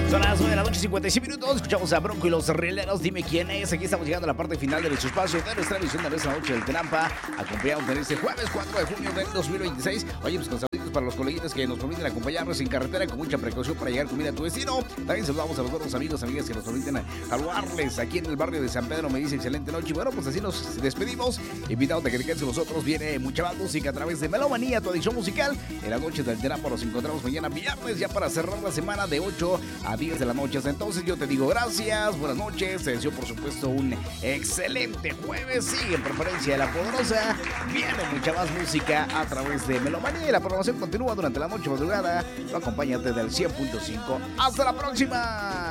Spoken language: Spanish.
Son las 9 de la noche, 56 minutos. Escuchamos a Bronco y los Rieleros. Dime quién es. Aquí estamos llegando a la parte final de nuestro espacio de nuestra emisión de esta noche del Trampa. Acompañados en este jueves 4 de junio del 2026. Oye, pues con saluditos para los coleguitas que nos permiten acompañarnos en carretera con mucha precaución para llegar con vida a tu destino. También saludamos a los buenos amigos, amigas que nos permiten saludarles aquí en el barrio de San Pedro. Me dice excelente noche. Y bueno, pues así nos despedimos. Invitados a que te quedes con nosotros. Viene mucha más música a través de Melomanía, tu adicción musical. En las noches del Trampa nos encontramos mañana viernes ya para cerrar la semana de 8 a 10 de la noche. Hasta entonces yo te digo gracias, buenas noches, te deseo por supuesto un excelente jueves. Sigue en preferencia de La Poderosa, viene mucha más música a través de Melomanía y la programación continúa durante la noche madrugada. Acompáñate del 100.5. Hasta la próxima.